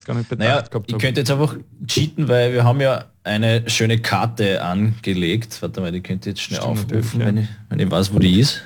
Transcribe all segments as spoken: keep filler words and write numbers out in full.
gar nicht bedacht naja, gehabt ich habe. könnte jetzt einfach cheaten, weil wir haben ja eine schöne Karte angelegt. Warte mal, die könnt ihr jetzt schnell Stimmt, aufrufen, ja. wenn, ich, wenn ich weiß, wo die ist.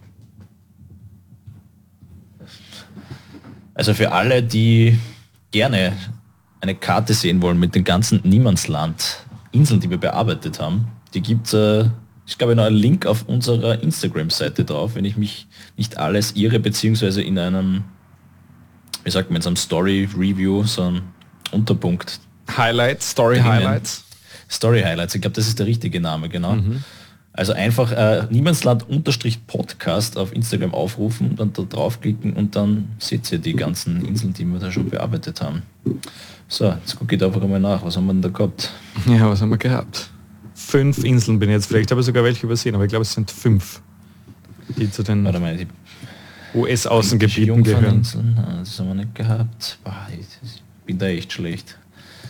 Also für alle, die gerne eine Karte sehen wollen mit den ganzen Niemandsland-Inseln, die wir bearbeitet haben, die gibt es, äh, ich glaube, noch einen Link auf unserer Instagram-Seite drauf, wenn ich mich nicht alles irre, beziehungsweise in einem, wie sagt man, in so einem Story-Review, so ein Unterpunkt. Highlights, Story drinnen. Highlights. Story Highlights, ich glaube, das ist der richtige Name, genau. Mhm. Also einfach äh, Niemandsland-Podcast auf Instagram aufrufen, dann da draufklicken und dann seht ihr die ganzen Inseln, die wir da schon bearbeitet haben. So, jetzt gucke ich da einfach mal nach, was haben wir denn da gehabt? Ja, was haben wir gehabt? Fünf Inseln bin ich jetzt, vielleicht habe ich sogar welche übersehen, aber ich glaube, es sind fünf, die zu den Warte mal, die U S-Außengebieten gehören. Das haben wir nicht gehabt. Boah, ich bin da echt schlecht.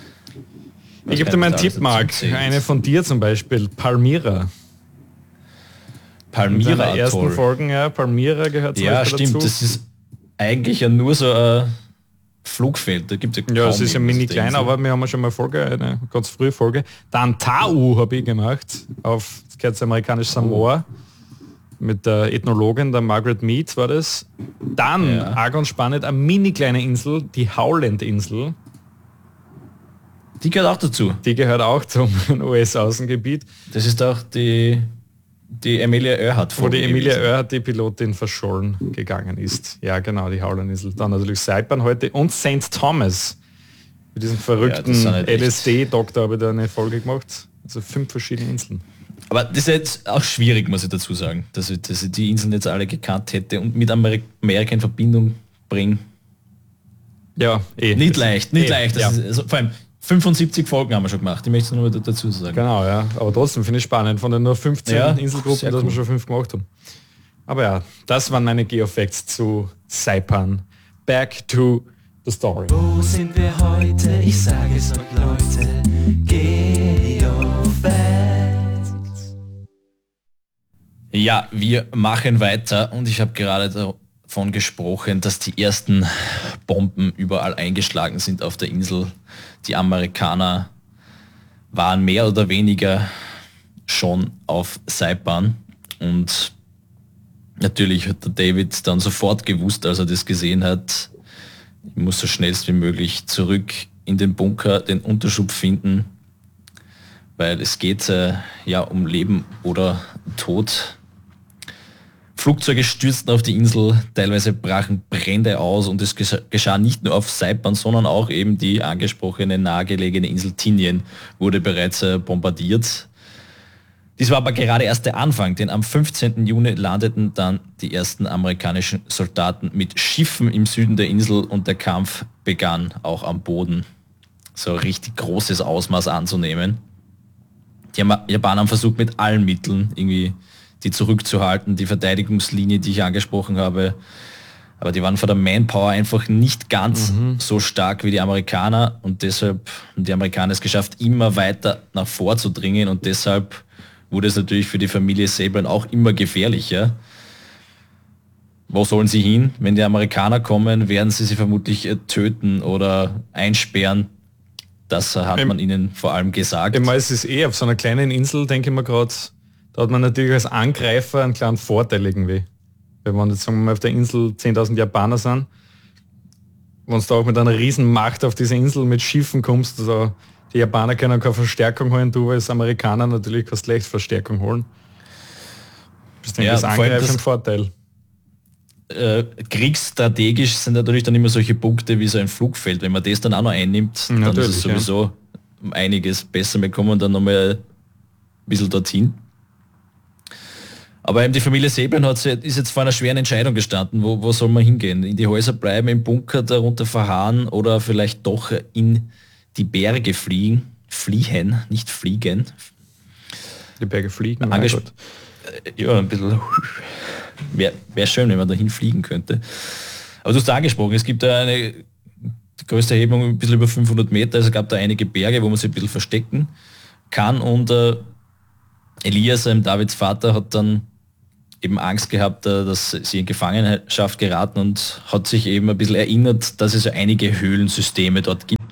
Was ich gebe dir mal einen Tipp, Marc. Eine von dir zum Beispiel, Palmyra. Palmyra in den ersten Folgen, ja, Palmyra gehört zum ja, Beispiel stimmt, dazu. Das ist eigentlich ja nur so ein Flugfeld. Da gibt's ja, ja, es ist ja mini klein, aber wir haben ja schon mal Folge, eine ganz frühe Folge. Dann Tau habe ich gemacht, auf, das gehört zu amerikanisch Samoa, mit der Ethnologin, der Margaret Mead war das. Dann, ja. auch ganz spannend, eine mini kleine Insel, die Howland-Insel. Die gehört auch dazu. Die gehört auch zum U S-Außengebiet. Das ist auch die, die Emilia Earhart Wo die Emilia Earhart, die Pilotin, verschollen gegangen ist. Ja, genau, die Howland-Insel. Dann natürlich Saipan heute und Sankt Thomas. Mit diesem verrückten ja, L S D-Doktor habe ich da eine Folge gemacht. Also fünf verschiedene Inseln. Aber das ist jetzt auch schwierig, muss ich dazu sagen, dass ich, dass ich die Inseln jetzt alle gekannt hätte und mit Amerika in Verbindung bringe. Ja, eh. Nicht leicht, nicht eh, leicht. Ja. Ist, also, vor allem fünfundsiebzig Folgen haben wir schon gemacht, ich möchte es nur dazu sagen. Genau, ja. Aber trotzdem finde ich spannend, von den nur fünfzehn ja, Inselgruppen, dass cool. wir schon fünf gemacht haben. Aber ja, das waren meine Geofacts zu Saipan. Back to the story. Wo sind wir heute? Ich sage es euch, Leute. Geofacts. Ja, wir machen weiter und ich habe gerade davon gesprochen, dass die ersten Bomben überall eingeschlagen sind auf der Insel. Die Amerikaner waren mehr oder weniger schon auf Saipan und natürlich hat der David dann sofort gewusst, als er das gesehen hat, ich muss so schnellst wie möglich zurück in den Bunker, den Unterschub finden, weil es geht äh, ja um Leben oder Tod. Flugzeuge stürzten auf die Insel, teilweise brachen Brände aus und es geschah nicht nur auf Saipan, sondern auch eben die angesprochene nahegelegene Insel Tinian wurde bereits bombardiert. Dies war aber gerade erst der Anfang, denn am fünfzehnten Juni landeten dann die ersten amerikanischen Soldaten mit Schiffen im Süden der Insel und der Kampf begann auch am Boden. So ein richtig großes Ausmaß anzunehmen. Die Japaner haben versucht mit allen Mitteln irgendwie die zurückzuhalten, die Verteidigungslinie, die ich angesprochen habe. Aber die waren von der Manpower einfach nicht ganz mhm. so stark wie die Amerikaner und deshalb haben die Amerikaner es geschafft, immer weiter nach vorzudringen und deshalb wurde es natürlich für die Familie Sabin auch immer gefährlicher. Wo sollen sie hin? Wenn die Amerikaner kommen, werden sie sie vermutlich töten oder einsperren. Das hat man ihnen vor allem gesagt. Ich meine, es ist eh auf so einer kleinen Insel, denke ich mir gerade, da hat man natürlich als Angreifer einen kleinen Vorteil irgendwie. Wenn man jetzt sagen wir mal auf der Insel zehntausend Japaner sind, wenn du da auch mit einer riesen Macht auf diese Insel mit Schiffen kommst, also die Japaner können keine Verstärkung holen, du als Amerikaner natürlich kannst leicht Verstärkung holen. Das ist ja, das Angreifen ein Vorteil. Äh, kriegsstrategisch sind natürlich dann immer solche Punkte wie so ein Flugfeld. Wenn man das dann auch noch einnimmt, dann natürlich, ist es sowieso ja. um einiges besser. Wir kommen dann nochmal ein bisschen dorthin. Aber eben die Familie Sabin hat, ist jetzt vor einer schweren Entscheidung gestanden. Wo, wo soll man hingehen? In die Häuser bleiben, im Bunker darunter verharren oder vielleicht doch in die Berge fliegen? Fliehen, nicht fliegen. Die Berge fliegen? Anges- ja, ein bisschen. Wäre wär schön, wenn man dahin fliegen könnte. Aber du hast angesprochen, es gibt da eine die größte Erhebung ein bisschen über fünfhundert Meter. Also es gab da einige Berge, wo man sich ein bisschen verstecken kann. Und äh, Elias, ähm, Davids Vater, hat dann eben Angst gehabt, dass sie in Gefangenschaft geraten und hat sich eben ein bisschen erinnert, dass es ja einige Höhlensysteme dort gibt,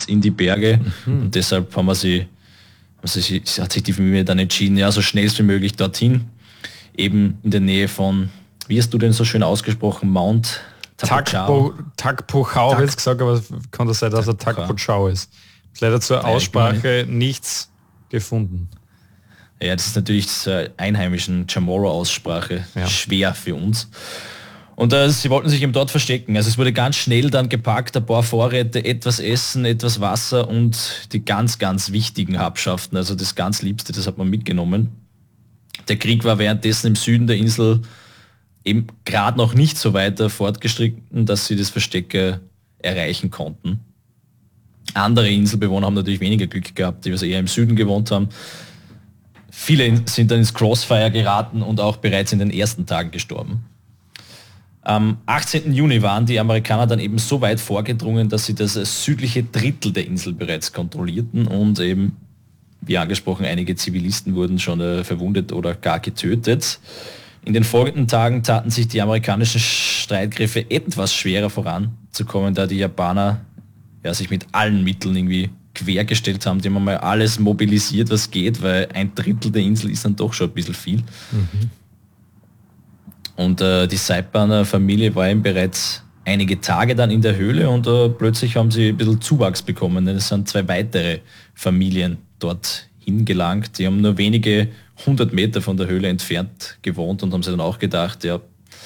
nicht in die Berge mhm. und deshalb haben wir sie, haben sie, hat sich die Familie dann entschieden, ja, so schnell wie möglich dorthin, eben in der Nähe von, wie hast du denn so schön ausgesprochen, Mount Takpochau. Takpochau habe ich jetzt gesagt, aber kann das sein, dass er Takpochau ist. Leider zur Aussprache nichts gefunden. Ja, das ist natürlich zur einheimischen Chamorro-Aussprache ja. schwer für uns. Und äh, sie wollten sich eben dort verstecken. Also es wurde ganz schnell dann gepackt, ein paar Vorräte, etwas Essen, etwas Wasser und die ganz, ganz wichtigen Habschaften. Also das ganz Liebste, das hat man mitgenommen. Der Krieg war währenddessen im Süden der Insel eben gerade noch nicht so weiter fortgeschritten, dass sie das Versteck äh, erreichen konnten. Andere Inselbewohner haben natürlich weniger Glück gehabt, die also eher im Süden gewohnt haben. Viele sind dann ins Crossfire geraten und auch bereits in den ersten Tagen gestorben. Am achtzehnten Juni waren die Amerikaner dann eben so weit vorgedrungen, dass sie das südliche Drittel der Insel bereits kontrollierten und eben, wie angesprochen, einige Zivilisten wurden schon äh, verwundet oder gar getötet. In den folgenden Tagen taten sich die amerikanischen Streitkräfte etwas schwerer voranzukommen, da die Japaner ja, sich mit allen Mitteln irgendwie quergestellt haben. Die haben mal alles mobilisiert, was geht, weil ein Drittel der Insel ist dann doch schon ein bisschen viel. Mhm. Und äh, die Saipaner Familie war eben bereits einige Tage dann in der Höhle und äh, plötzlich haben sie ein bisschen Zuwachs bekommen. Es sind zwei weitere Familien dort hingelangt. Die haben nur wenige hundert Meter von der Höhle entfernt gewohnt und haben sich dann auch gedacht, ja,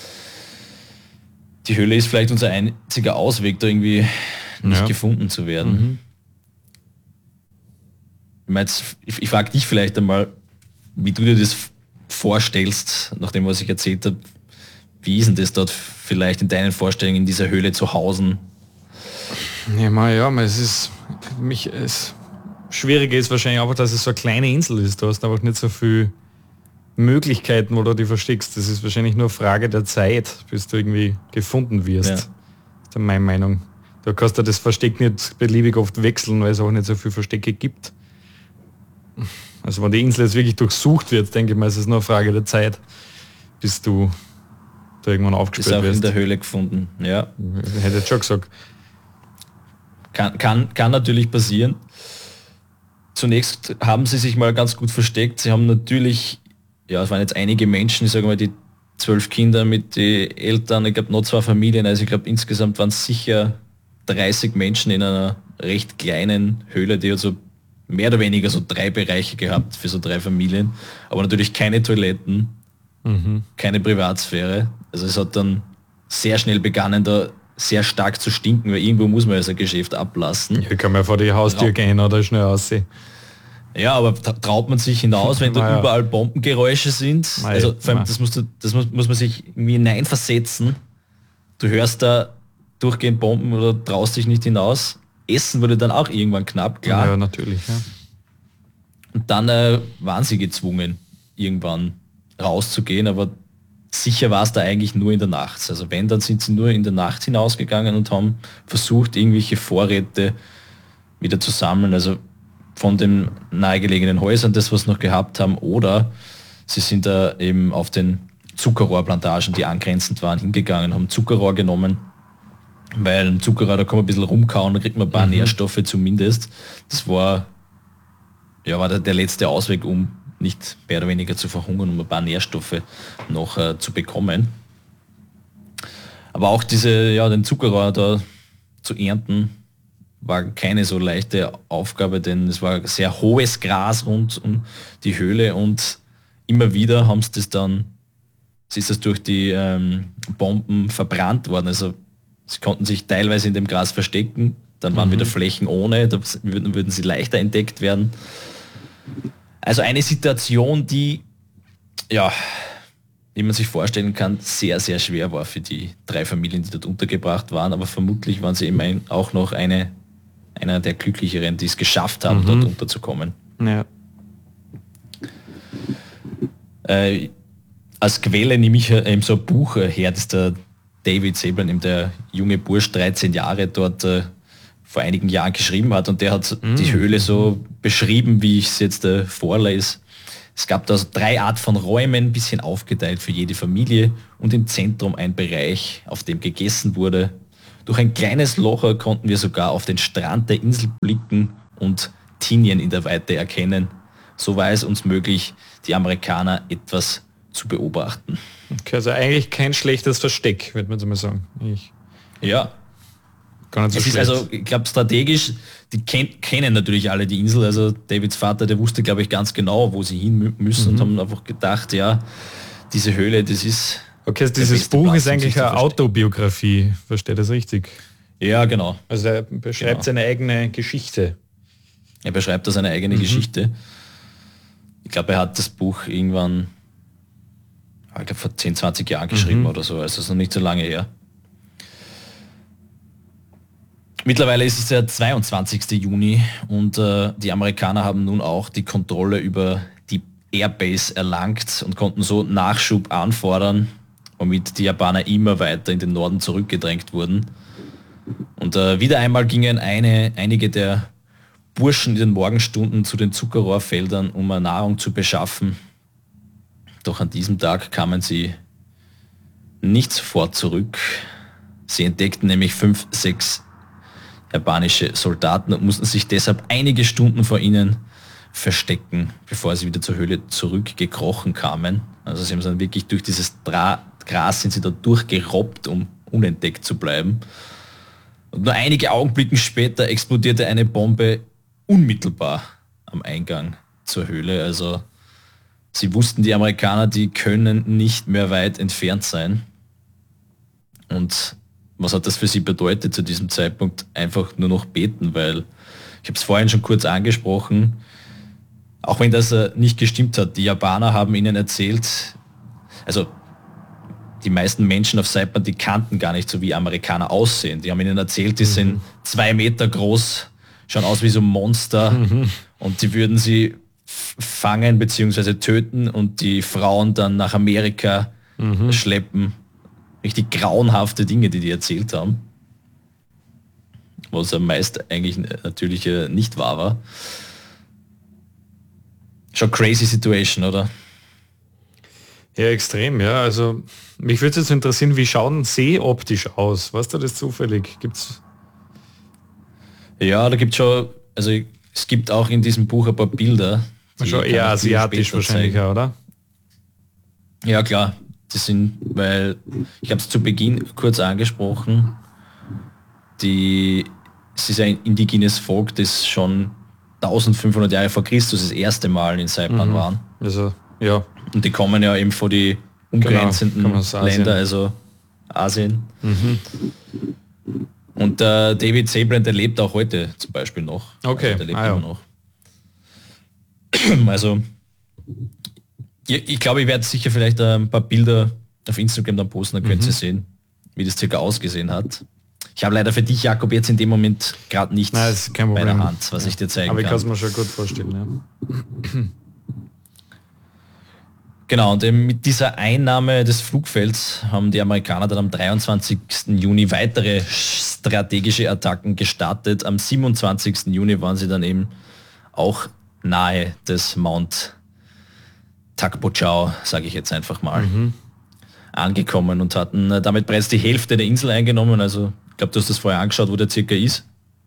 die Höhle ist vielleicht unser einziger Ausweg, da irgendwie nicht ja. gefunden zu werden. Mhm. Ich, mein, ich, ich frage dich vielleicht einmal, wie du dir das vorstellst, nach dem, was ich erzählt habe. Wie ist denn das dort vielleicht in deinen Vorstellungen in dieser Höhle zu Hause? Ja, mal, ja, mal, es ist mich es Schwierige ist wahrscheinlich einfach, dass es so eine kleine Insel ist. Du hast einfach nicht so viele Möglichkeiten, wo du die versteckst. Das ist wahrscheinlich nur Frage der Zeit, bis du irgendwie gefunden wirst. Ja. Das ist meine Meinung. Du kannst ja das Versteck nicht beliebig oft wechseln, weil es auch nicht so viele Verstecke gibt. Also wenn die Insel jetzt wirklich durchsucht wird, denke ich mal, ist es nur eine Frage der Zeit, bis du da irgendwann aufgespielt wirst. Ist auch in der Höhle gefunden, ja. Ich hätte jetzt schon gesagt. Kann, kann, kann natürlich passieren. Zunächst haben sie sich mal ganz gut versteckt. Sie haben natürlich, ja, es waren jetzt einige Menschen, ich sage mal die zwölf Kinder mit den Eltern, ich glaube noch zwei Familien, also ich glaube insgesamt waren es sicher dreißig Menschen in einer recht kleinen Höhle, die also mehr oder weniger so drei Bereiche gehabt für so drei Familien, aber natürlich keine Toiletten, mhm. keine Privatsphäre. Also es hat dann sehr schnell begonnen, da sehr stark zu stinken, weil irgendwo muss man ja sein Geschäft ablassen. Hier kann man vor die Haustür gehen oder schnell aussehen. Ja, aber traut man sich hinaus, wenn da naja. überall Bombengeräusche sind? Naja. Also vor allem, das, musst du, das muss, muss man sich irgendwie hineinversetzen. Du hörst da durchgehend Bomben oder traust dich nicht hinaus. Essen wurde dann auch irgendwann knapp, klar. Ja, natürlich. Ja. Und dann äh, waren sie gezwungen, irgendwann rauszugehen, aber sicher war es da eigentlich nur in der Nacht. Also wenn, dann sind sie nur in der Nacht hinausgegangen und haben versucht, irgendwelche Vorräte wieder zu sammeln, also von den nahegelegenen Häusern, das was noch gehabt haben, oder sie sind da eben auf den Zuckerrohrplantagen, die angrenzend waren, hingegangen, haben Zuckerrohr genommen, weil ein Zuckerrohr, da kann man ein bisschen rumkauen, da kriegt man ein paar mhm. Nährstoffe zumindest. Das war, ja, war der, der letzte Ausweg, um nicht mehr oder weniger zu verhungern, um ein paar Nährstoffe noch äh, zu bekommen. Aber auch diese, ja, den Zuckerrohr da zu ernten, war keine so leichte Aufgabe, denn es war sehr hohes Gras rund um die Höhle und immer wieder haben sie das dann, ist das durch die ähm, Bomben verbrannt worden. Also sie konnten sich teilweise in dem Gras verstecken, dann waren mhm. wieder Flächen ohne, da würden, würden sie leichter entdeckt werden. Also eine Situation, die, ja, wie man sich vorstellen kann, sehr, sehr schwer war für die drei Familien, die dort untergebracht waren, aber vermutlich waren sie eben ein, auch noch eine, einer der Glücklicheren, die es geschafft haben, mhm. dort unterzukommen. Ja. Äh, als Quelle nehme ich eben so ein Buch her, das der David Säbeln, eben der junge Bursch, dreizehn Jahre dort äh, vor einigen Jahren geschrieben hat, und der hat mm. die Höhle so beschrieben, wie ich es jetzt äh, vorlese. Es gab da so drei Art von Räumen, ein bisschen aufgeteilt für jede Familie, und im Zentrum ein Bereich, auf dem gegessen wurde. Durch ein kleines Loch konnten wir sogar auf den Strand der Insel blicken und Tinien in der Weite erkennen. So war es uns möglich, die Amerikaner etwas zu beobachten. Okay, also eigentlich kein schlechtes Versteck, würde man so mal sagen. Ich Ja. Gar nicht so Es ist schlecht. also, ich glaube, strategisch, die ken kennen natürlich alle die Insel. Also Davids Vater, der wusste, glaube ich, ganz genau, wo sie hin mü- müssen Mhm. und haben einfach gedacht, ja, diese Höhle, das ist... Okay, also der dieses beste Buch Platz, ist um eigentlich sich zu eine verstecken. Autobiografie, versteht das richtig? Ja, genau. Also er beschreibt Genau. seine eigene Geschichte. Er beschreibt da seine eigene Mhm. Geschichte. Ich glaube, er hat das Buch irgendwann, ich glaube, vor zehn, zwanzig Jahren geschrieben Mhm. oder so. Also es ist noch nicht so lange her. Mittlerweile ist es der zweiundzwanzigste Juni und äh, die Amerikaner haben nun auch die Kontrolle über die Airbase erlangt und konnten so Nachschub anfordern, womit die Japaner immer weiter in den Norden zurückgedrängt wurden. Und äh, wieder einmal gingen eine, einige der Burschen in den Morgenstunden zu den Zuckerrohrfeldern, um äh, Nahrung zu beschaffen. Doch an diesem Tag kamen sie nicht sofort zurück. Sie entdeckten nämlich fünf, sechs japanische Soldaten und mussten sich deshalb einige Stunden vor ihnen verstecken, bevor sie wieder zur Höhle zurückgekrochen kamen. Also sie haben dann wirklich durch dieses Dra Gras sind sie da durchgerobbt, um unentdeckt zu bleiben. Und nur einige Augenblicke später explodierte eine Bombe unmittelbar am Eingang zur Höhle. Also sie wussten, die Amerikaner, die können nicht mehr weit entfernt sein. Und was hat das für sie bedeutet zu diesem Zeitpunkt? Einfach nur noch beten, weil ich habe es vorhin schon kurz angesprochen, auch wenn das äh, nicht gestimmt hat, die Japaner haben ihnen erzählt, also die meisten Menschen auf Saipan, die kannten gar nicht so, wie Amerikaner aussehen. Die haben ihnen erzählt, die mhm. sind zwei Meter groß, schauen aus wie so Monster mhm. und die würden sie fangen bzw. töten und die Frauen dann nach Amerika mhm. schleppen. Richtig grauenhafte Dinge, die die erzählt haben. Was am meisten eigentlich natürlich nicht wahr war. Schon crazy Situation, oder? Ja, extrem, ja. Also mich würde jetzt interessieren, wie schauen See optisch aus? Weißt du das zufällig? Gibt's? Ja, da gibt es schon, also es gibt auch in diesem Buch ein paar Bilder. Schon eher asiatisch wahrscheinlich, zeigen. Oder? Ja, klar. Das sind, weil, ich habe es zu Beginn kurz angesprochen, die, es ist ein indigenes Volk, das schon eintausendfünfhundert Jahre vor Christus das erste Mal in Saipan mhm. waren. Also, ja. Und die kommen ja eben vor die umgrenzenden genau, Länder, also Asien. Mhm. Und der David Seybrand, der lebt auch heute zum Beispiel noch. Okay. Also der lebt ah, ja. immer noch. Also, ich glaube, ich werde sicher vielleicht ein paar Bilder auf Instagram dann posten, dann könnt ihr mhm. sehen, wie das circa ausgesehen hat. Ich habe leider für dich, Jakob, jetzt in dem Moment gerade nichts Nein, ist kein bei Problem. der Hand, was ich dir zeigen Aber ich kann. kann es mir schon gut vorstellen. Ja. Genau, und eben mit dieser Einnahme des Flugfelds haben die Amerikaner dann am dreiundzwanzigsten Juni weitere strategische Attacken gestartet. Am siebenundzwanzigsten Juni waren sie dann eben auch nahe des Mount Takpochau, sage ich jetzt einfach mal, mhm. angekommen und hatten damit bereits die Hälfte der Insel eingenommen. Also ich glaube, du hast das vorher angeschaut, wo der circa ist.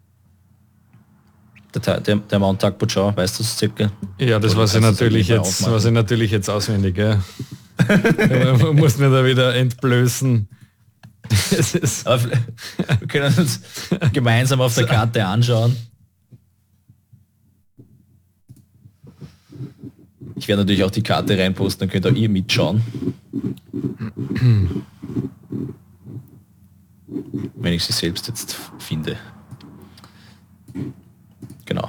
Der, der, der Mount Takpochau, weißt du es circa? Ja, das war ich natürlich jetzt, was ich natürlich jetzt auswendig. Ja. Man muss mir da wieder entblößen. Aber wir können uns gemeinsam auf der Karte anschauen. Ich werde natürlich auch die Karte reinposten, dann könnt auch ihr mitschauen. Wenn ich sie selbst jetzt finde. Genau.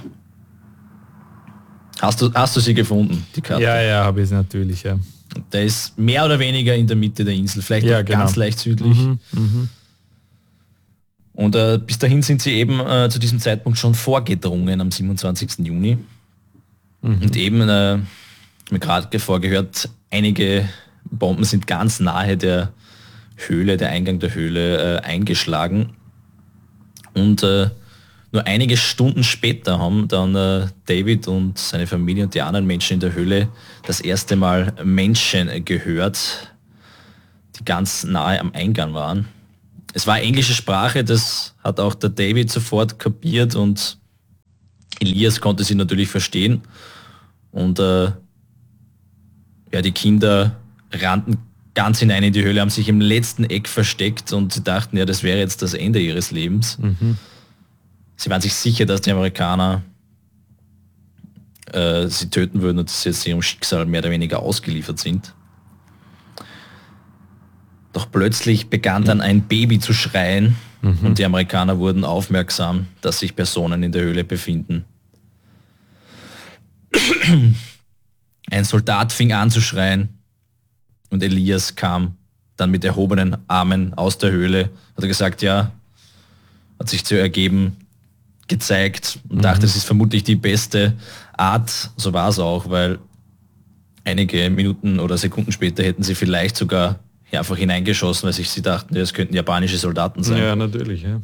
Hast du, hast du sie gefunden, die Karte? Ja, ja, habe ich natürlich, ja. Der ist mehr oder weniger in der Mitte der Insel, vielleicht ja, auch genau. ganz leicht südlich. Mhm, mh. Und äh, bis dahin sind sie eben äh, zu diesem Zeitpunkt schon vorgedrungen am siebenundzwanzigsten Juni. Mhm. Und eben, äh, mir gerade vorgehört, einige Bomben sind ganz nahe der Höhle, der Eingang der Höhle äh, eingeschlagen. Und äh, nur einige Stunden später haben dann äh, David und seine Familie und die anderen Menschen in der Höhle das erste Mal Menschen gehört, die ganz nahe am Eingang waren. es war englische Sprache, das hat auch der David sofort kapiert und Elias konnte sie natürlich verstehen. Und äh, ja, die Kinder rannten ganz hinein in die Höhle, haben sich im letzten Eck versteckt und sie dachten, ja, das wäre jetzt das Ende ihres Lebens. Mhm. Sie waren sich sicher, dass die Amerikaner äh, sie töten würden und dass sie jetzt ihrem Schicksal mehr oder weniger ausgeliefert sind. Doch plötzlich begann dann ein Baby zu schreien mhm. und die Amerikaner wurden aufmerksam, dass sich Personen in der Höhle befinden. Ein Soldat fing an zu schreien und Elias kam dann mit erhobenen Armen aus der Höhle, hat er gesagt, ja, hat sich zu ergeben, gezeigt und mhm. dachte, es ist vermutlich die beste Art. So war es auch, weil einige Minuten oder Sekunden später hätten sie vielleicht sogar einfach hineingeschossen, weil sich sie dachten, es könnten japanische Soldaten sein. Ja, natürlich, ja.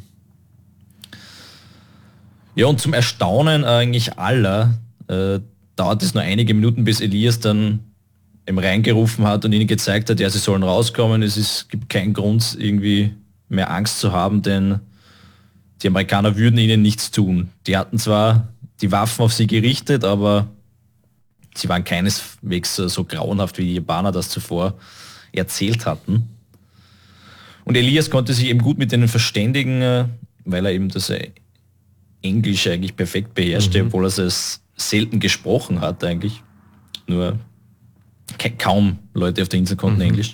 Ja, und zum Erstaunen eigentlich aller äh, dauert es nur einige Minuten, bis Elias dann im reingerufen hat und ihnen gezeigt hat, ja, sie sollen rauskommen, es ist, gibt keinen Grund, irgendwie mehr Angst zu haben, denn die Amerikaner würden ihnen nichts tun. Die hatten zwar die Waffen auf sie gerichtet, aber sie waren keineswegs so grauenhaft, wie die Japaner das zuvor erzählt hatten. Und Elias konnte sich eben gut mit denen verständigen, weil er eben das Englisch eigentlich perfekt beherrschte, mhm. obwohl er es selten gesprochen hat eigentlich. Nur kaum Leute auf der Insel konnten mhm. Englisch.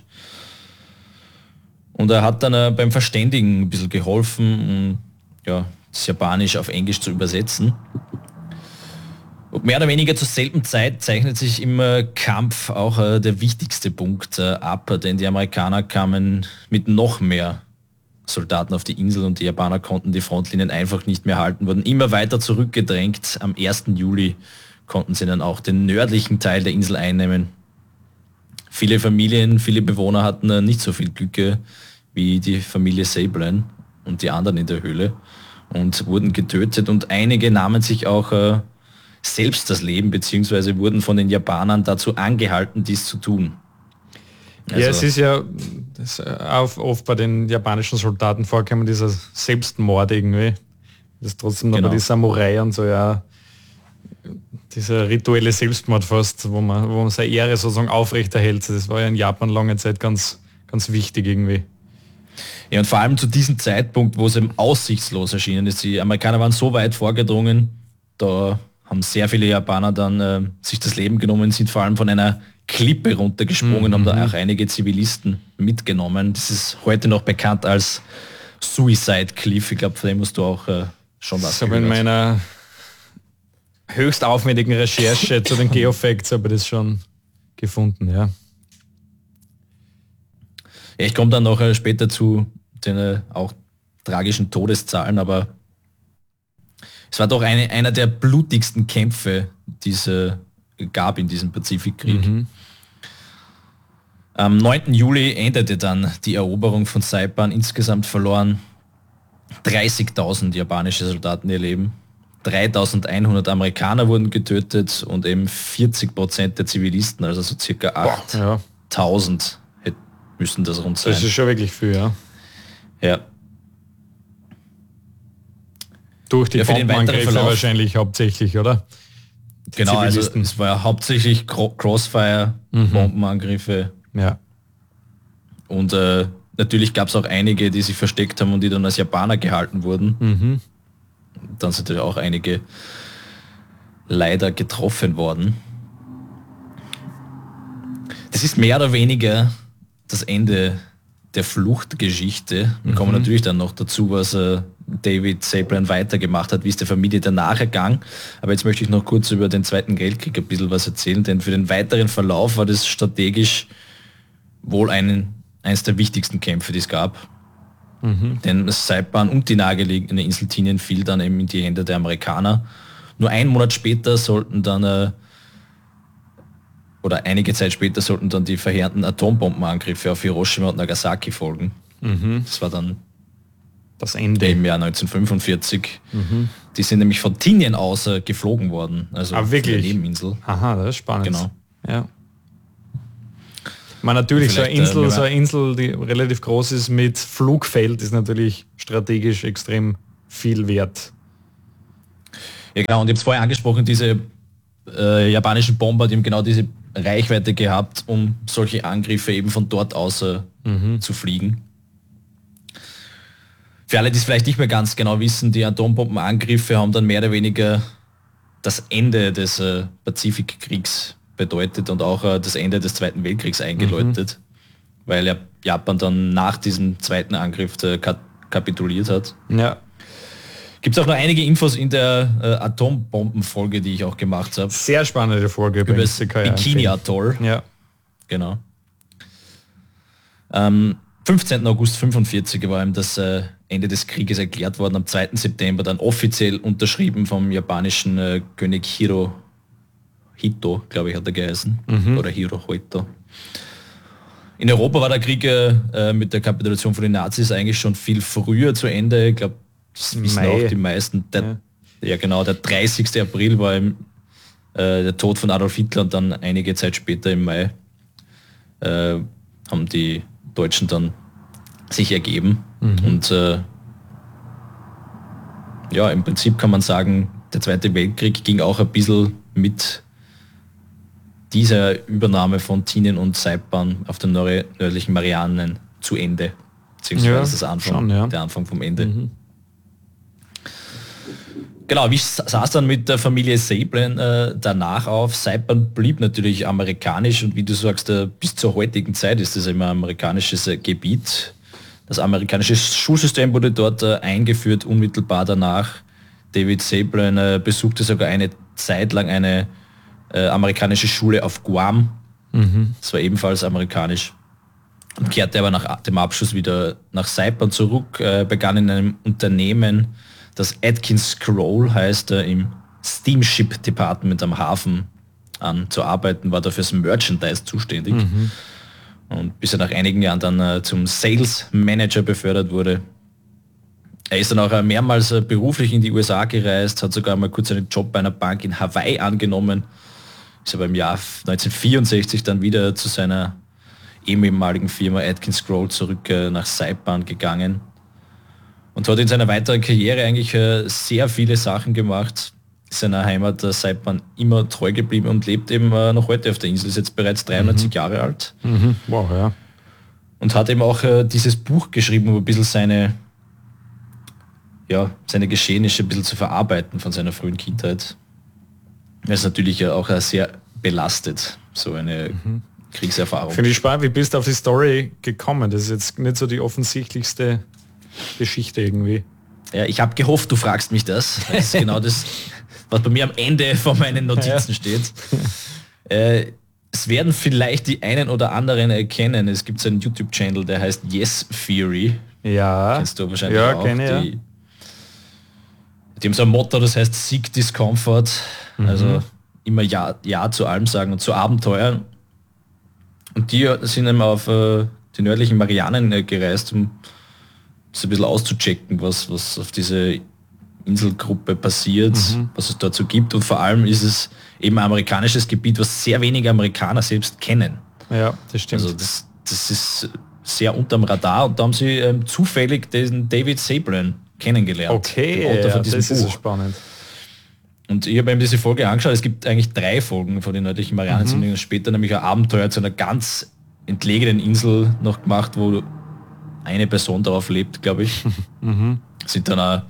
Und er hat dann äh, beim Verständigen ein bisschen geholfen, um ja, das Japanisch auf Englisch zu übersetzen. Und mehr oder weniger zur selben Zeit zeichnet sich im äh, Kampf auch äh, der wichtigste Punkt äh, ab, denn die Amerikaner kamen mit noch mehr Soldaten auf die Insel und die Japaner konnten die Frontlinien einfach nicht mehr halten, wurden immer weiter zurückgedrängt. Am ersten Juli konnten sie dann auch den nördlichen Teil der Insel einnehmen. Viele Familien, viele Bewohner hatten äh, nicht so viel Glück äh, wie die Familie Sablan und die anderen in der Höhle und wurden getötet und einige nahmen sich auch äh, selbst das Leben, beziehungsweise wurden von den Japanern dazu angehalten, dies zu tun. Also ja, es ist ja das auch oft bei den japanischen Soldaten vorkommen, dieser Selbstmord irgendwie. Das ist trotzdem noch genau. bei die Samurai und so, ja, dieser rituelle Selbstmord fast, wo man, wo man seine Ehre sozusagen aufrechterhält. Das war ja in Japan lange Zeit ganz, ganz wichtig irgendwie. Ja, und vor allem zu diesem Zeitpunkt, wo es eben aussichtslos erschienen ist. Die Amerikaner waren so weit vorgedrungen, da haben sehr viele Japaner dann äh, sich das Leben genommen, sind vor allem von einer Klippe runtergesprungen, mhm. haben da auch einige Zivilisten mitgenommen. Das ist heute noch bekannt als Suicide Cliff. Ich glaube, von dem musst du auch äh, schon was gehört. In meiner höchst aufwendigen Recherche zu den Geofacts habe ich das schon gefunden, ja. Ja, ich komme dann noch äh, später zu den äh, auch tragischen Todeszahlen, aber es war doch eine, einer der blutigsten Kämpfe, die es äh, gab in diesem Pazifikkrieg. Mhm. Am neunten Juli endete dann die Eroberung von Saipan. Insgesamt verloren dreißigtausend japanische Soldaten ihr Leben. dreitausendeinhundert Amerikaner wurden getötet und eben vierzig Prozent der Zivilisten, also so circa achttausend ja. müssen das rund sein. Das ist schon wirklich viel, ja. Ja. Durch die ja, Bombenangriffe wahrscheinlich hauptsächlich, oder? Die genau, also es war ja hauptsächlich Crossfire, mhm. Bombenangriffe. Ja. Und äh, natürlich gab es auch einige, die sich versteckt haben und die dann als Japaner gehalten wurden. Mhm. Dann sind natürlich auch einige leider getroffen worden. Das ist mehr oder weniger das Ende der Fluchtgeschichte. Wir mhm. kommen natürlich dann noch dazu, was äh, David Sablan weitergemacht hat, wie ist der Familie danach ergangen. Aber jetzt möchte ich noch kurz über den Zweiten Weltkrieg ein bisschen was erzählen, denn für den weiteren Verlauf war das strategisch wohl ein, eines der wichtigsten Kämpfe, die es gab. Mhm. Denn Saipan und die nahegelegene Insel Tinian fiel dann eben in die Hände der Amerikaner. Nur einen Monat später sollten dann, äh, oder einige Zeit später sollten dann die verheerenden Atombombenangriffe auf Hiroshima und Nagasaki folgen. Mhm. Das war dann das Ende im Jahr neunzehnhundertfünfundvierzig. Mhm. Die sind nämlich von Tinian aus äh, geflogen worden, also ah, wirklich? von der Nebeninsel. Aha, das ist spannend. Genau. Ja. Man natürlich, so eine Vielleicht, Insel, äh, so eine Insel, die relativ groß ist mit Flugfeld, ist natürlich strategisch extrem viel wert. Ja genau, und ich habe es vorher angesprochen, diese äh, japanischen Bomber, die haben genau diese Reichweite gehabt, um solche Angriffe eben von dort aus äh, mhm. zu fliegen. Für alle, die es vielleicht nicht mehr ganz genau wissen, die Atombombenangriffe haben dann mehr oder weniger das Ende des äh, Pazifikkriegs bedeutet und auch äh, das Ende des Zweiten Weltkriegs eingeläutet, mhm. weil ja Japan dann nach diesem zweiten Angriff äh, ka- kapituliert hat. Ja. Gibt es auch noch einige Infos in der äh, Atombombenfolge, die ich auch gemacht habe. Sehr spannende Folge. Über das Bikini-Atoll. Ja. Genau. Am fünfzehnten August fünfundvierzig war ihm das äh, Ende des Krieges erklärt worden. Am zweiten September dann offiziell unterschrieben vom japanischen äh, König Hirohito, glaube ich, hat er geheißen. Mhm. Oder Hirohito. In Europa war der Krieg äh, mit der Kapitulation von den Nazis eigentlich schon viel früher zu Ende. Ich glaube, das wissen Mai. auch die meisten. Der, ja. ja genau, der dreißigsten April war im, äh, der Tod von Adolf Hitler und dann einige Zeit später im Mai äh, haben die Deutschen dann sich ergeben. Mhm. Und äh, ja, im Prinzip kann man sagen, der Zweite Weltkrieg ging auch ein bisschen mit dieser Übernahme von Tinian und Saipan auf den nördlichen Marianen zu Ende. Beziehungsweise ja, das Anfang, schon, ja. der Anfang vom Ende. Mhm. Genau, wie sah es dann mit der Familie Sablen äh, danach auf? Saipan blieb natürlich amerikanisch und wie du sagst, äh, bis zur heutigen Zeit ist das immer amerikanisches äh, Gebiet. Das amerikanische Schulsystem wurde dort äh, eingeführt, unmittelbar danach. David Sablen äh, besuchte sogar eine Zeit lang eine äh, amerikanische Schule auf Guam. Mhm. Das war ebenfalls amerikanisch. Und kehrte aber nach dem Abschluss wieder nach Saipan zurück, äh, begann in einem Unternehmen, das Atkins Scroll heißt, äh, im Steamship Department am Hafen an zu arbeiten, war da fürs Merchandise zuständig. Mhm. Und bis er nach einigen Jahren dann äh, zum Sales Manager befördert wurde. Er ist dann auch äh, mehrmals äh, beruflich in die U S A gereist, hat sogar mal kurz einen Job bei einer Bank in Hawaii angenommen, ist aber im Jahr neunzehnhundertvierundsechzig dann wieder zu seiner ehemaligen Firma Atkins Scroll zurück äh, nach Saipan gegangen. Und hat in seiner weiteren Karriere eigentlich äh, sehr viele Sachen gemacht, seiner Heimat äh, Saipan immer treu geblieben und lebt eben äh, noch heute auf der Insel, ist jetzt bereits dreiundneunzig mhm. Jahre alt. Mhm. Wow, ja. Und hat eben auch äh, dieses Buch geschrieben, um ein bisschen seine, ja, seine Geschehnisse ein bisschen zu verarbeiten von seiner frühen Kindheit. Er ist natürlich äh, auch äh, sehr belastet, so eine mhm. Kriegserfahrung. Finde ich spannend, wie bist du auf die Story gekommen? Das ist jetzt nicht so die offensichtlichste Geschichte irgendwie. Ja, ich habe gehofft, du fragst mich das. Das ist genau das, was bei mir am Ende von meinen Notizen ja. steht. Äh, es werden vielleicht die einen oder anderen erkennen. Es gibt so einen YouTube-Channel, der heißt Yes Theory. Ja. Kennst du wahrscheinlich ja, auch. Kenne, die, ja. die haben so ein Motto, das heißt Seek Discomfort. Mhm. Also immer ja, ja zu allem sagen und zu Abenteuern. Und die sind eben auf äh, die nördlichen Marianen äh, gereist, um so ein bisschen auszuchecken, was, was auf diese Inselgruppe passiert, mhm. was es dort so gibt. Und vor allem ist es eben ein amerikanisches Gebiet, was sehr wenige Amerikaner selbst kennen. Ja, das stimmt. Also das, das ist sehr unterm Radar. Und da haben sie ähm, zufällig den David Sablen kennengelernt. Okay, ja, von diesem das Buch. Ist so spannend. Und ich habe mir diese Folge angeschaut. Es gibt eigentlich drei Folgen von den nördlichen Marianen. Mhm. Später nämlich ein Abenteuer zu einer ganz entlegenen Insel noch gemacht, wo eine Person darauf lebt, glaube ich. Mhm. Sind dann auch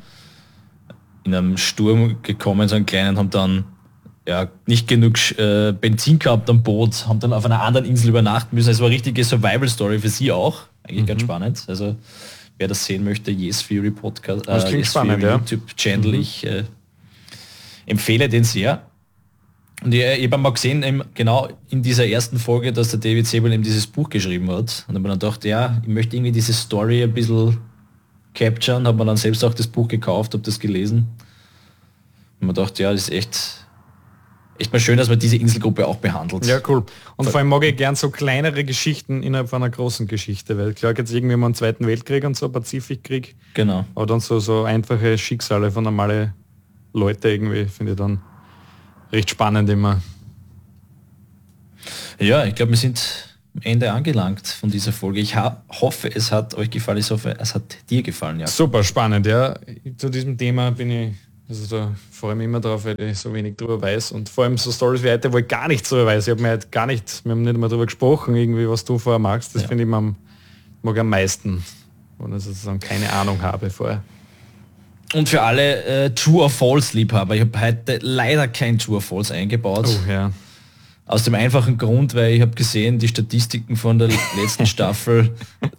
in einem Sturm gekommen, so einen kleinen, haben dann ja nicht genug äh, Benzin gehabt am Boot, haben dann auf einer anderen Insel übernachten müssen. Es war eine richtige Survival-Story für sie auch. Eigentlich mhm. ganz spannend. Also wer das sehen möchte, Yes Theory Podcast, das klingt Yes spannend, Theory ja. YouTube-Channel. Mhm. Ich äh, empfehle den sehr. Und ich, ich habe mal gesehen, eben genau in dieser ersten Folge, dass der David Sablen eben dieses Buch geschrieben hat. Und habe mir dann gedacht, ja, ich möchte irgendwie diese Story ein bisschen capturen, habe mir dann selbst auch das Buch gekauft, habe das gelesen. Und mir gedacht, ja, das ist echt, echt mal schön, dass man diese Inselgruppe auch behandelt. Ja, cool. Und vor allem mag ich gern so kleinere Geschichten innerhalb von einer großen Geschichte, weil klar jetzt irgendwie mal einen Zweiten Weltkrieg und so, Pazifikkrieg. Genau. Aber dann so, so einfache Schicksale von normale Leute irgendwie, finde ich dann recht spannend immer. Ja, ich glaube, wir sind Ende angelangt von dieser Folge. Ich ha- hoffe, es hat euch gefallen. Ich hoffe, es hat dir gefallen. Ja. Super spannend, ja. Zu diesem Thema bin ich, also da freue ich mich immer drauf, weil ich so wenig drüber weiß. Und vor allem so Stories wie heute, wo ich gar nichts drüber weiß. Ich habe mir halt gar nicht, wir haben nicht mal drüber gesprochen, irgendwie, was du vorher magst. Das ja. finde ich am, mag am meisten. Und ich sozusagen keine Ahnung habe vorher. Und für alle äh, True or False Liebhaber, ich habe heute leider kein True or False eingebaut. Oh, ja. Aus dem einfachen Grund, weil ich habe gesehen, die Statistiken von der letzten Staffel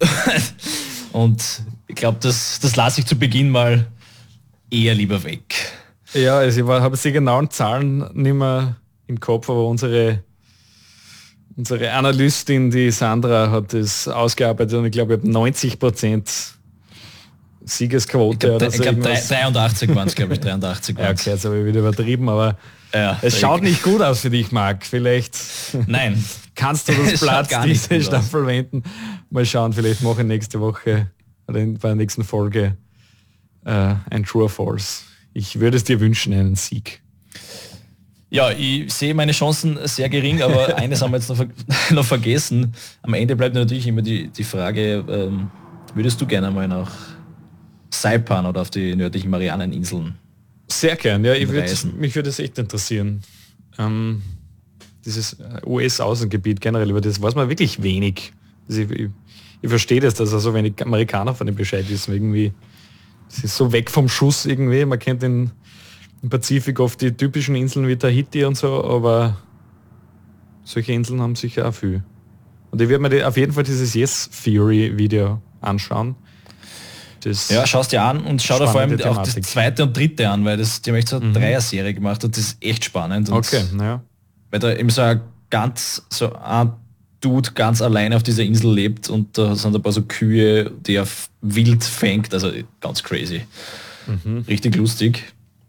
und ich glaube, das, das lasse ich zu Beginn mal eher lieber weg. Ja, also ich habe die genauen Zahlen nicht mehr im Kopf, aber unsere, unsere Analystin, die Sandra, hat das ausgearbeitet und ich glaube, ich habe neunzig Prozent Siegesquote. Ich glaube, so glaub, dreiundachtzig waren es, glaube ich, dreiundachtzig ja, okay, jetzt habe ich wieder übertrieben, aber ja, es schaut nicht gut aus für dich, Marc. Vielleicht Nein. kannst du das Platz diese Staffel wenden. Mal schauen, vielleicht mache ich nächste Woche oder in, bei der nächsten Folge äh, ein True or False. Ich würde es dir wünschen, einen Sieg. Ja, ich sehe meine Chancen sehr gering, aber eines haben wir jetzt noch, ver- noch vergessen. Am Ende bleibt natürlich immer die, die Frage, ähm, würdest du gerne mal nach Saipan oder auf die nördlichen Marianeninseln? Sehr gern, ja, ich würd, mich würde es echt interessieren. Ähm, dieses U S-Außengebiet generell, über das weiß man wirklich wenig. Also ich, ich, ich verstehe das, dass also wenig Amerikaner von dem Bescheid wissen. Irgendwie, es ist so weg vom Schuss irgendwie. Man kennt den, im Pazifik oft die typischen Inseln wie Tahiti und so, aber solche Inseln haben sicher auch viel. Und ich werde mir die, auf jeden Fall dieses Yes Theory Video anschauen. Das ja, schaust dir an und schau da vor allem Thematik. Auch das zweite und dritte an, weil das, die haben echt so eine mhm. Dreier-Serie gemacht und das ist echt spannend. Und okay, ja. Weil da eben so ein ganz, so ein Dude ganz alleine auf dieser Insel lebt und da sind ein paar so Kühe, die er wild fängt, also ganz crazy. Mhm. Richtig lustig.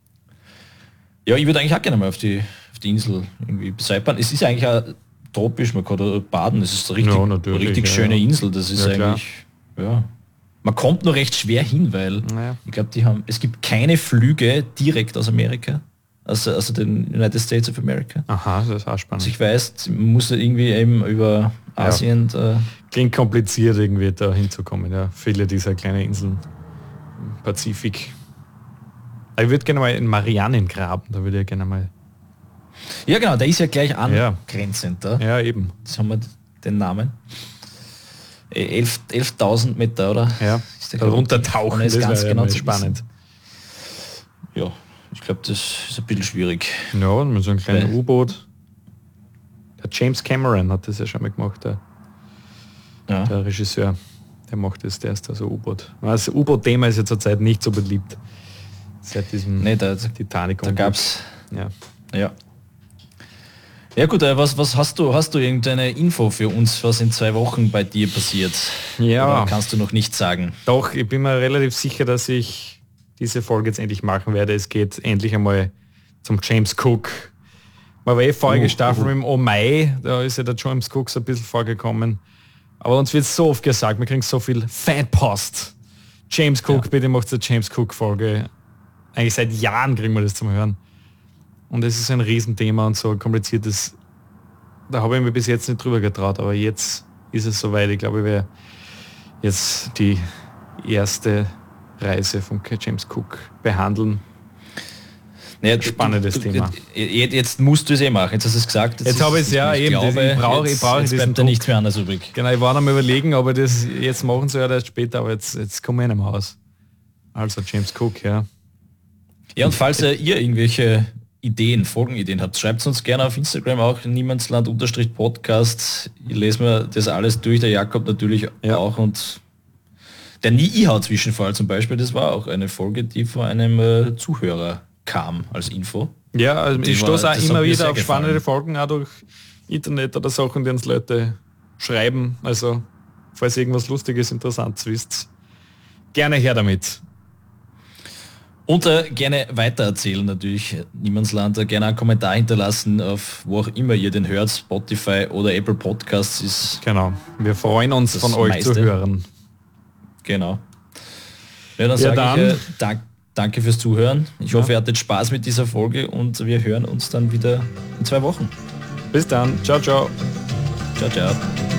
Ja, ich würde eigentlich auch gerne mal auf die, auf die Insel irgendwie Saipan. Es ist eigentlich auch tropisch, man kann da baden, es ist eine richtig, ja, richtig ja, schöne ja. Insel, das ist ja, eigentlich, klar. ja. Man kommt nur recht schwer hin, weil naja. ich glaube, die haben, es gibt keine Flüge direkt aus Amerika, also, also den United States of America. Aha, das ist auch spannend. Also ich weiß, man muss irgendwie eben über Asien... Ja. Da klingt kompliziert irgendwie da hinzukommen, ja. Viele dieser kleinen Inseln im Pazifik. Aber ich würde gerne mal in Marianen graben, da würde ich gerne mal... Ja genau, der ist ja gleich angrenzend da. Ja, eben. Das haben wir den Namen. elftausend Meter, oder? Ja, da runtertauchen, ist ganz genau ja spannend. Ja, ich glaube, das ist ein bisschen schwierig. Ja, mit so einem kleinen U-Boot. Der James Cameron hat das ja schon mal gemacht, der, ja. der Regisseur. Der macht das, der ist da so U-Boot. Das U-Boot-Thema ist ja zurzeit nicht so beliebt. Seit diesem nee, da, Titanic. Da gab's. Ja. Ja. Ja gut, was, was hast du? Hast du irgendeine Info für uns, was in zwei Wochen bei dir passiert? Ja. Oder kannst du noch nicht sagen? Doch, ich bin mir relativ sicher, dass ich diese Folge jetzt endlich machen werde. Es geht endlich einmal zum James Cook. Man war eh vorige uh, Staffel uh. mit dem Oh Mai, da ist ja der James Cook so ein bisschen vorgekommen. Aber uns wird so oft gesagt, wir kriegen so viel Fanpost. James Cook, ja. bitte macht eine James Cook Folge. Eigentlich seit Jahren kriegen wir das zum Hören. Und es ist ein Riesenthema und so kompliziert ist. Da habe ich mir bis jetzt nicht drüber getraut, aber jetzt ist es soweit. Ich glaube, ich werde jetzt die erste Reise von James Cook behandeln. Naja, spannendes du, du, Thema. Jetzt musst du es eh machen. Jetzt hast du es gesagt. Jetzt, jetzt habe ich es ja eben. Glaube, ich brauche ich brauche diesen Druck. Nichts mehr anders übrig. Genau, ich war noch mal überlegen, aber das jetzt machen soll, erst später, aber jetzt, jetzt kommen wir nicht mehr aus. Also James Cook, ja. Ja, und falls ihr irgendwelche Ideen, Folgenideen habt, schreibt uns gerne auf Instagram auch niemandsland-podcast. Ich lese mir das alles durch, der Jakob natürlich ja. auch und der Nie-Ihau-Zwischenfall zum Beispiel, das war auch eine Folge, die von einem äh, Zuhörer kam als Info. Ja, also ich stoße auch immer wieder auf spannende Folgen, auch durch Internet oder Sachen, die uns Leute schreiben. Also, falls irgendwas Lustiges, Interessantes wisst, gerne her damit. Und äh, gerne weitererzählen natürlich, Niemandsland, äh, gerne einen Kommentar hinterlassen, auf wo auch immer ihr den hört, Spotify oder Apple Podcasts ist. Genau, wir freuen uns von euch meiste. zu hören. Genau. Ja, dann ja, sage dann. ich äh, dank, danke fürs Zuhören. Ich ja. hoffe, ihr hattet Spaß mit dieser Folge und wir hören uns dann wieder in zwei Wochen. Bis dann. Ciao, ciao. Ciao, ciao.